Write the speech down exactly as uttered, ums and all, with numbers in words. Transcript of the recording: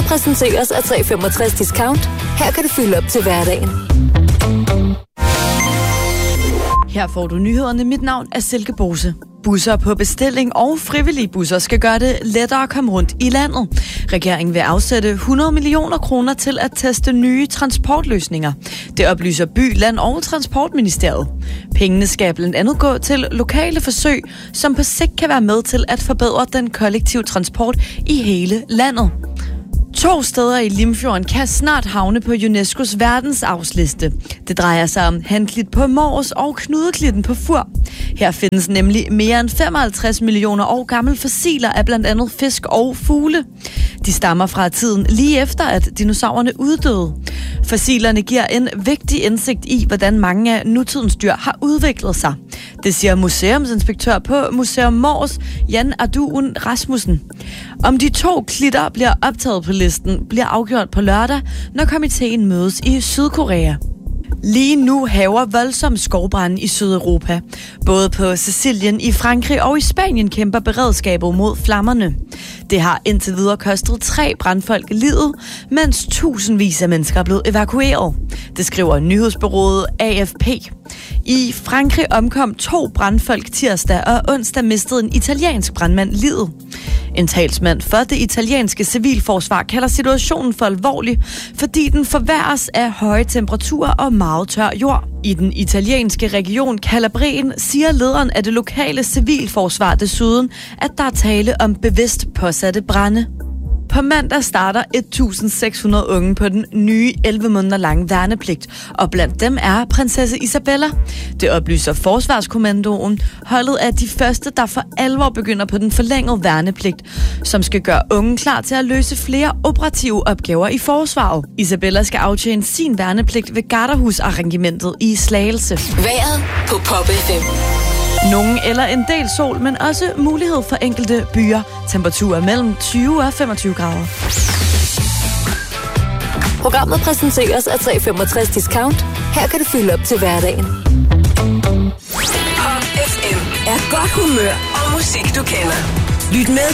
præsenteres af tre femogtres Discount. Her kan du fylde op til hverdagen. Her får du nyhederne. Mit navn er Silke Bose. Busser på bestilling og frivillige busser skal gøre det lettere at komme rundt i landet. Regeringen vil afsætte hundrede millioner kroner til at teste nye transportløsninger. Det oplyser By, Land og Transportministeriet. Pengene skal blandt andet gå til lokale forsøg, som på sigt kan være med til at forbedre den kollektive transport i hele landet. To steder i Limfjorden kan snart havne på UNESCO's verdensarvsliste. Det drejer sig om Handklit på Mors og Knudeklitten på Fur. Her findes nemlig mere end femoghalvtreds millioner år gamle fossiler af blandt andet fisk og fugle. De stammer fra tiden lige efter, at dinosaurerne uddøde. Fossilerne giver en vigtig indsigt i, hvordan mange af nutidens dyr har udviklet sig. Det siger museumsinspektør på Museum Mors, Jan Arduen Rasmussen. Om de to klitter bliver optaget på listen, bliver afgjort på lørdag, når komiteen mødes i Sydkorea. Lige nu hærger voldsom skovbrande i Sydeuropa. Både på Sicilien i Frankrig og i Spanien kæmper beredskabet mod flammerne. Det har indtil videre kostet tre brandfolk livet, mens tusindvis af mennesker er blevet evakueret. Det skriver nyhedsbureauet A F P. I Frankrig omkom to brandfolk tirsdag, og onsdag mistede en italiensk brandmand livet. En talsmand for det italienske civilforsvar kalder situationen for alvorlig, fordi den forværres af høje temperaturer og meget tør jord. I den italienske region Calabrien siger lederen af det lokale civilforsvar desuden, at der er tale om bevidst påsatte brande. På mandag starter et tusind seks hundrede unge på den nye elleve måneder lange værnepligt, og blandt dem er prinsesse Isabella. Det oplyser Forsvarskommandoen. Holdet er de første, der for alvor begynder på den forlængede værnepligt, som skal gøre unge klar til at løse flere operative opgaver i forsvaret. Isabella skal aftjene sin værnepligt ved Garderhusarrangementet i Slagelse. Vejret på Pop F M. Nogen eller en del sol, men også mulighed for enkelte byer. Temperaturer mellem tyve og femogtyve grader. Programmet præsenteres af tre femogtres Discount. Her kan du fylde op til hverdagen. Pop F M er godt humør og musik, du kender. Lyt med